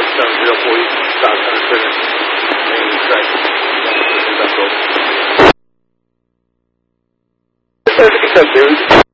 704 East, South Center, main track, Central. Dude.